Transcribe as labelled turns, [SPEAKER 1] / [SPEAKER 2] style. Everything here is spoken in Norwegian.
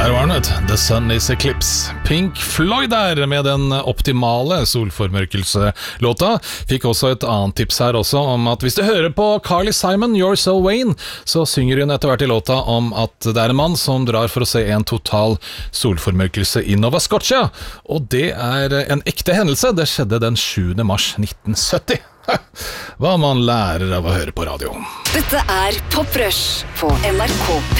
[SPEAKER 1] Der var den, The Sun is Eclipse. Pink Floyd der med den optimale solformørkelse-låta. Fikk også et annet tips her også om at hvis du hører på Carly Simon, You're So Vain, så synger hun etter hvert i låta om at det er en mann som drar for å se en total solformørkelse i Nova Scotia. Og det er en ekte hendelse. Det skjedde den 7. mars 1970. Hva man lærer av å høre på radio.
[SPEAKER 2] Dette er Pop Rush på NRK.